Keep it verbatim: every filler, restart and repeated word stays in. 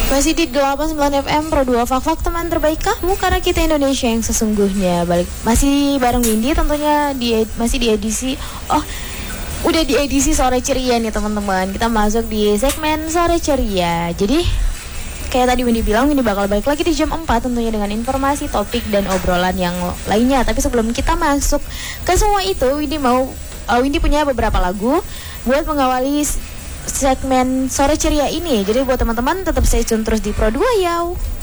Masih di delapan puluh sembilan F M Pro dua Fak-Fak, teman terbaik kamu, karena kita Indonesia yang sesungguhnya. Balik masih bareng Windy tentunya, di masih di edisi oh udah di edisi sore ceria nih teman-teman. Kita masuk di segmen sore ceria. Jadi kayak tadi Windy bilang, Windy bakal balik lagi di jam empat tentunya dengan informasi, topik, dan obrolan yang lainnya. Tapi sebelum kita masuk ke semua itu, Windy mau uh, Windy punya beberapa lagu buat mengawali segmen sore ceria ini. Jadi buat teman-teman tetap stay tune terus di Pro dua ya.